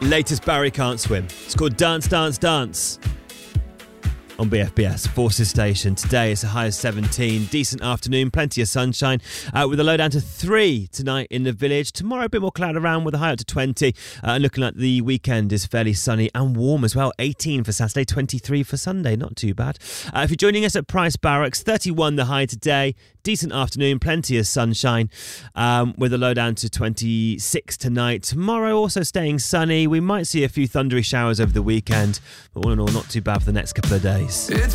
Latest Barry Can't Swim. It's called Dance, Dance, Dance. On BFBS, Forces Station. Today it's a high of 17. Decent afternoon, plenty of sunshine, with a low down to 3 tonight in the village. Tomorrow a bit more cloud around with a high up to 20. And looking like the weekend is fairly sunny and warm as well. 18 for Saturday, 23 for Sunday. Not too bad. If you're joining us at Price Barracks, 31 the high today. Decent afternoon, plenty of sunshine, with a low down to 26 tonight. Tomorrow also staying sunny. We might see a few thundery showers over the weekend, but all in all, not too bad for the next couple of days.